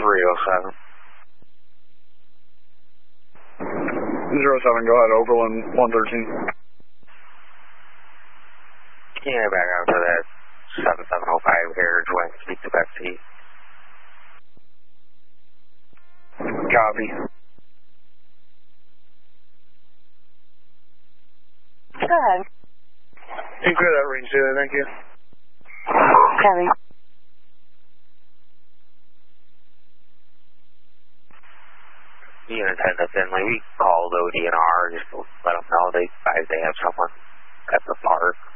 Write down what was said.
307. 07, go ahead, Overland 113. Yeah, back out to that 7705 Heritage Wing, speak to Betsy. Copy. Go ahead. You clear that range there, thank you. Copy. Unit 10 to Finley, we called ODNR just to let them know they have someone at the park.